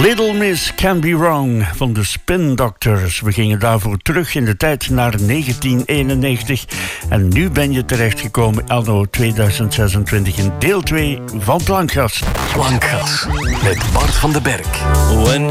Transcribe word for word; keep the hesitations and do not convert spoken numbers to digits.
Little Miss Can Be Wrong van de Spin Doctors. We gingen daarvoor terug in de tijd naar negentien eenennegentig. En nu ben je terechtgekomen anno tweeduizend zesentwintig in deel twee van Plankgas. Plankgas met Bart van den Berg. When